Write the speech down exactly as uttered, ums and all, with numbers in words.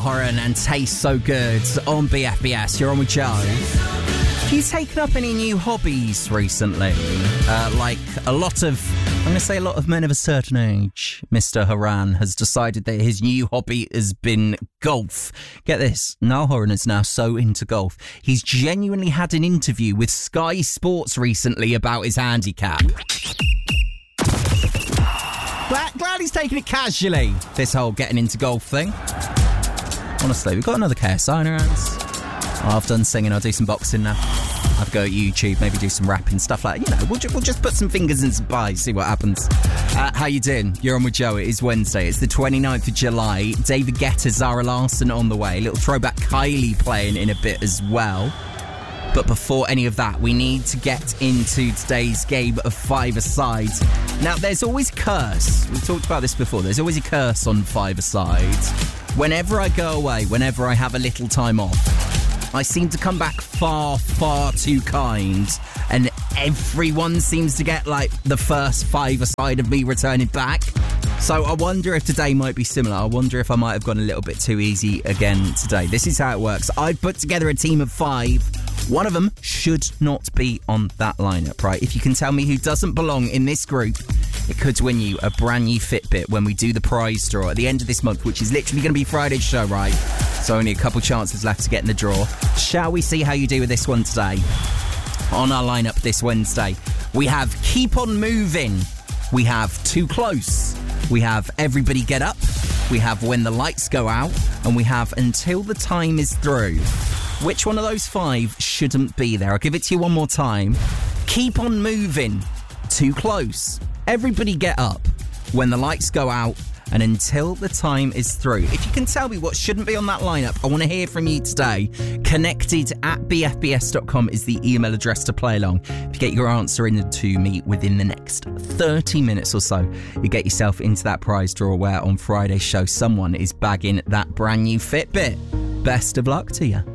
Horan and Taste So Good on B F B S. You're on with Joe. Have you taken up any new hobbies recently? Uh, like a lot of, I'm going to say a lot of men of a certain age. Mister Horan has decided that his new hobby has been golf. Get this, Niall Horan is now so into golf. He's genuinely had an interview with Sky Sports recently about his handicap. Glad, glad he's taking it casually, this whole getting into golf thing. Honestly, we've got another K S I in our hands. I've done singing, I'll do some boxing now. I'll go at YouTube, maybe do some rapping, stuff like that. You know, we'll, ju- we'll just put some fingers in some pies, see what happens. Uh, how you doing? You're on with Joe. It is Wednesday. It's the twenty-ninth of July. David Guetta, Zara Larsson on the way. Little throwback Kylie playing in a bit as well. But before any of that, we need to get into today's game of five-a-side. Now, there's always a curse. We've talked about this before. There's always a curse on five-a-side. Whenever I go away, whenever I have a little time off, I seem to come back far, far too kind. And everyone seems to get, like, the first five-a-side of me returning back. So I wonder if today might be similar. I wonder if I might have gone a little bit too easy again today. This is how it works. I've put together a team of five. One of them should not be on that lineup, right? If you can tell me who doesn't belong in this group, it could win you a brand new Fitbit when we do the prize draw at the end of this month, which is literally going to be Friday's show, right? So only a couple chances left to get in the draw. Shall we see how you do with this one today? On our lineup this Wednesday, we have Keep On Moving. We have Too Close. We have Everybody Get Up. We have When the Lights Go Out. And we have Until the Time Is Through. Which one of those five shouldn't be there? I'll give it to you one more time. Keep On Moving. Too Close. Everybody Get Up. When the Lights Go Out. And Until the Time Is Through. If you can tell me what shouldn't be on that lineup, I want to hear from you today. Connected at b f b s dot com is the email address to play along. If you get your answer in to me within the next thirty minutes or so, you get yourself into that prize draw where on Friday's show someone is bagging that brand new Fitbit. Best of luck to you.